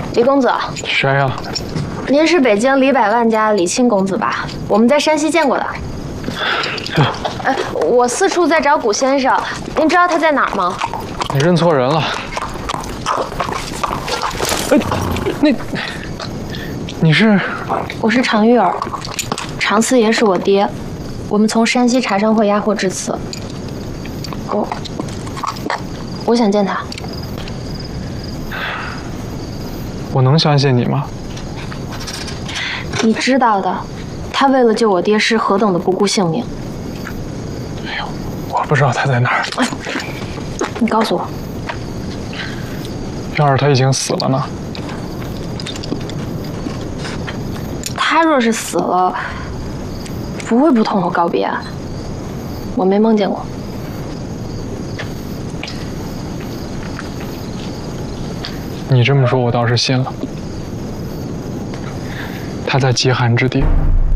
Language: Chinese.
李公子， 谁呀？ 您是北京李百万家李钦公子吧？我们在山西见过的。我四处在找古先生，您知道他在哪儿吗？ 你认错人了。你是？ 我是常玉儿，常四爷是我爹，我们从山西茶商会押货至此。我想见他。 我能相信你吗？ 你知道的，他为了救我爹是何等的不顾性命。 哎呦，我不知道他在哪儿。 你告诉我， 要是他已经死了呢？ 他若是死了，不会不同我告别啊。我没梦见过。 你这么说，我倒是信了。他在极寒之地，